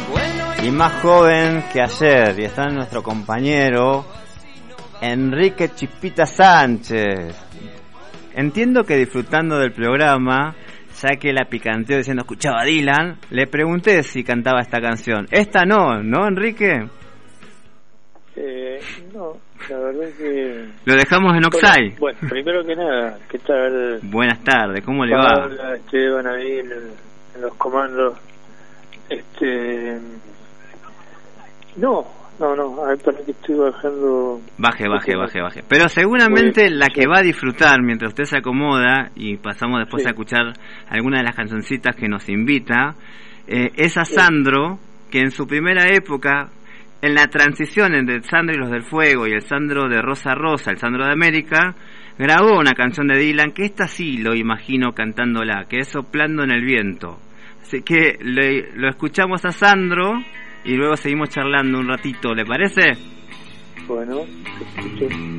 y más joven que ayer, y está nuestro compañero Enrique Chispita Sánchez. Entiendo que disfrutando del programa, ya que la picanteó diciendo escuchaba a Dylan, le pregunté si cantaba esta canción. Esta no, ¿no, Enrique? No, la verdad es que... Lo dejamos en Oxai. Bueno, primero que nada, ¿qué tal? Buenas tardes, ¿cómo le va? Hola, Esteban ahí en los comandos. No, a ver, para que estoy bajando... Baje. Pero seguramente la que va a disfrutar mientras usted se acomoda y pasamos después a escuchar algunas de las cancioncitas que nos invita, es a Sandro, que en su primera época, en la transición entre Sandro y los del Fuego y el Sandro de Rosa Rosa, el Sandro de América, grabó una canción de Dylan, que esta sí lo imagino cantándola, que es Soplando en el Viento. Así que lo escuchamos a Sandro y luego seguimos charlando un ratito, ¿le parece? Bueno, te escucho.